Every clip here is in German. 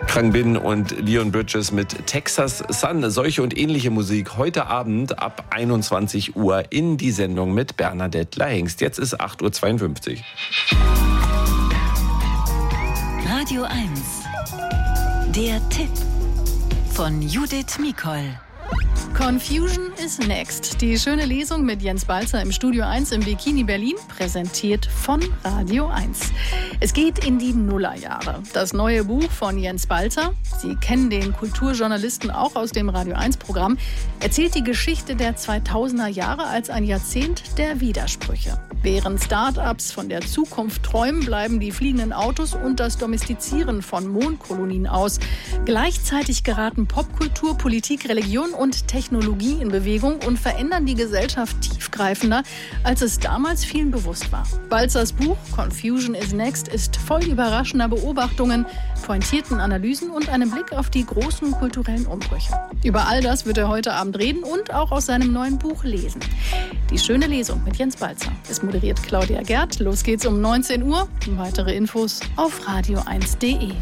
Khruangbin und Leon Bridges mit Texas Sun. Solche und ähnliche Musik heute Abend ab 21 Uhr in die Sendung mit Bernadette Lahengst. Jetzt ist 8.52 Uhr. Radio 1. Der Tipp von Judith Mikol. Confusion is next. Die schöne Lesung mit Jens Balzer im Studio 1 im Bikini Berlin, präsentiert von Radio 1. Es geht in die Nullerjahre. Das neue Buch von Jens Balzer, Sie kennen den Kulturjournalisten auch aus dem Radio 1 Programm, erzählt die Geschichte der 2000er Jahre als ein Jahrzehnt der Widersprüche. Während Start-ups von der Zukunft träumen, bleiben die fliegenden Autos und das Domestizieren von Mondkolonien aus. Gleichzeitig geraten Popkultur, Politik, Religion und Technologie in Bewegung und verändern die Gesellschaft tiefgreifender, als es damals vielen bewusst war. Balzers Buch Confusion is Next ist voll überraschender Beobachtungen, pointierten Analysen und einem Blick auf die großen kulturellen Umbrüche. Über all das wird er heute Abend reden und auch aus seinem neuen Buch lesen. Die schöne Lesung mit Jens Balzer. Es moderiert Claudia Gerd. Los geht's um 19 Uhr. Weitere Infos auf radio1.de.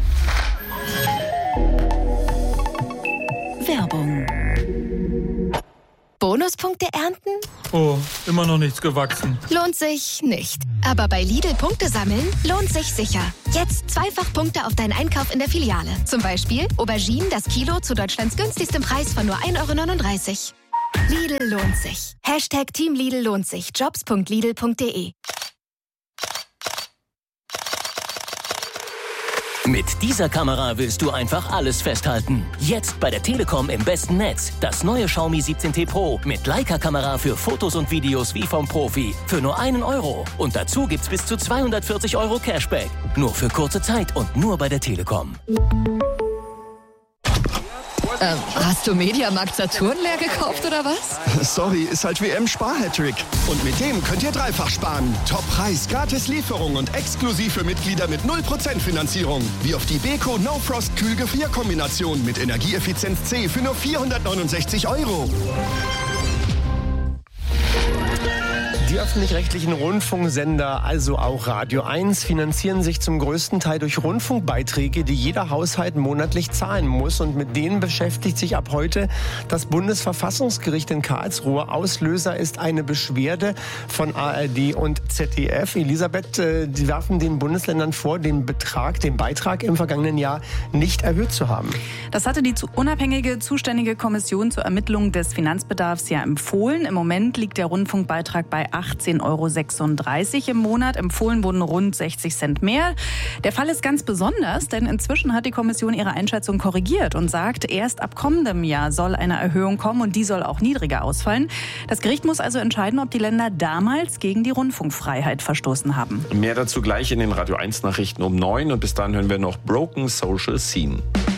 Werbung. Bonuspunkte ernten? Oh, immer noch nichts gewachsen. Lohnt sich nicht. Aber bei Lidl Punkte sammeln lohnt sich sicher. Jetzt 2-fach Punkte auf deinen Einkauf in der Filiale. Zum Beispiel Auberginen das Kilo zu Deutschlands günstigstem Preis von nur 1,39 €. Lidl lohnt sich. Hashtag Team Lidl lohnt sich. Jobs.lidl.de. Mit dieser Kamera willst du einfach alles festhalten. Jetzt bei der Telekom im besten Netz. Das neue Xiaomi 17T Pro mit Leica-Kamera für Fotos und Videos wie vom Profi. Für nur 1 €. Und dazu gibt's bis zu 240 € Cashback. Nur für kurze Zeit und nur bei der Telekom. Hast du Mediamarkt Saturn leer gekauft oder was? Sorry, ist halt WM-Spar-Hattrick. Und mit dem könnt ihr dreifach sparen. Top-Preis, gratis Lieferung und exklusiv für Mitglieder mit 0% Finanzierung. Wie auf die Beko No Frost Kühl-Gefrier-Kombination mit Energieeffizienz C für nur 469 €. Die öffentlich-rechtlichen Rundfunksender, also auch Radio 1, finanzieren sich zum größten Teil durch Rundfunkbeiträge, die jeder Haushalt monatlich zahlen muss. Und mit denen beschäftigt sich ab heute das Bundesverfassungsgericht in Karlsruhe. Auslöser ist eine Beschwerde von ARD und ZDF. Elisabeth, die werfen den Bundesländern vor, den Beitrag im vergangenen Jahr nicht erhöht zu haben. Das hatte die unabhängige zuständige Kommission zur Ermittlung des Finanzbedarfs ja empfohlen. Im Moment liegt der Rundfunkbeitrag bei 18,36 € im Monat. Empfohlen wurden rund 60 Cent mehr. Der Fall ist ganz besonders, denn inzwischen hat die Kommission ihre Einschätzung korrigiert und sagt, erst ab kommendem Jahr soll eine Erhöhung kommen und die soll auch niedriger ausfallen. Das Gericht muss also entscheiden, ob die Länder damals gegen die Rundfunkfreiheit verstoßen haben. Mehr dazu gleich in den Radio 1 Nachrichten um 9 und bis dahin hören wir noch Broken Social Scene.